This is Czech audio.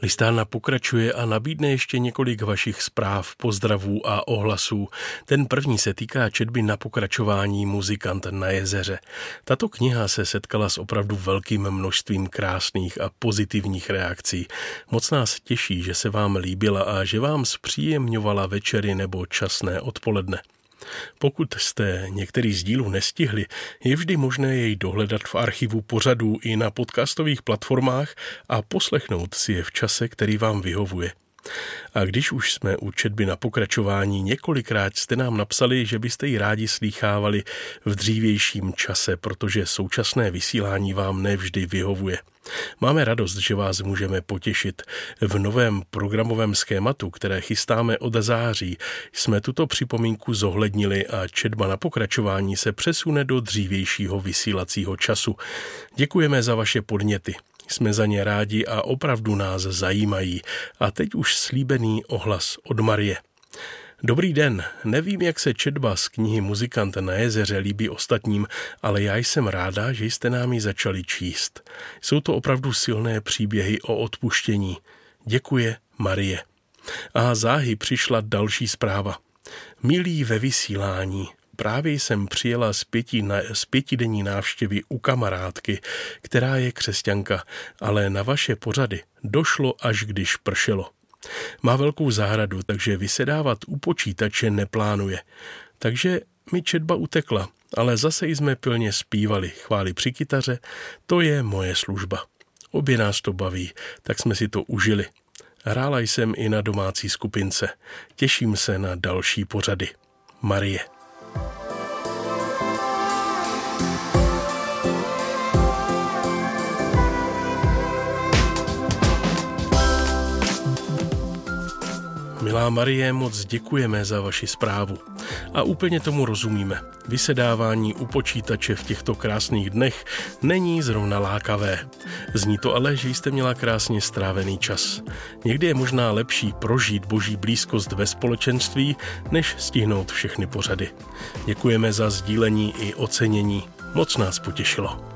Listárna pokračuje a nabídne ještě několik vašich zpráv, pozdravů a ohlasů. Ten první se týká četby Na pokračování Muzikant na jezeře. Tato kniha se setkala s opravdu velkým množstvím krásných a pozitivních reakcí. Moc nás těší, že se vám líbila a že vám zpříjemňovala večery nebo časné odpoledne. Pokud jste některý z dílů nestihli, je vždy možné jej dohledat v archivu pořadů i na podcastových platformách a poslechnout si je v čase, který vám vyhovuje. A když už jsme u četby Na pokračování, několikrát jste nám napsali, že byste ji rádi slýchávali v dřívějším čase, protože současné vysílání vám nevždy vyhovuje. Máme radost, že vás můžeme potěšit. V novém programovém schématu, které chystáme od září, jsme tuto připomínku zohlednili a četba Na pokračování se přesune do dřívějšího vysílacího času. Děkujeme za vaše podněty. Jsme za ně rádi a opravdu nás zajímají. A teď už slíbený ohlas od Marie. Dobrý den, nevím, jak se četba z knihy Muzikant na jezeře líbí ostatním, ale já jsem ráda, že jste nám ji začali číst. Jsou to opravdu silné příběhy o odpuštění. Děkuje, Marie. A záhy přišla další zpráva. Milí ve vysílání, právě jsem přijela z pětidenní návštěvy u kamarádky, která je křesťanka, ale na vaše pořady došlo, až když pršelo. Má velkou zahradu, takže vysedávat u počítače neplánuje. Takže mi četba utekla, ale zase jsme pilně zpívali chvály při kytaře, to je moje služba. Obě nás to baví, tak jsme si to užili. Hrála jsem i na domácí skupince. Těším se na další pořady. Marie. Milá Marie, moc děkujeme za vaši zprávu. A úplně tomu rozumíme. Vysedávání u počítače v těchto krásných dnech není zrovna lákavé. Zní to ale, že jste měla krásně strávený čas. Někdy je možná lepší prožít Boží blízkost ve společenství, než stihnout všechny pořady. Děkujeme za sdílení i ocenění. Moc nás potěšilo.